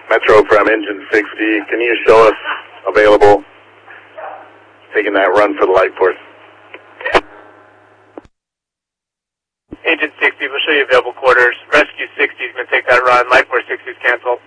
Metro from Engine 60. Can you show us available taking that run for the Light Force? Engine 60, we'll show you available quarters. Rescue 60 is going to take that run. Light Force 60 is canceled.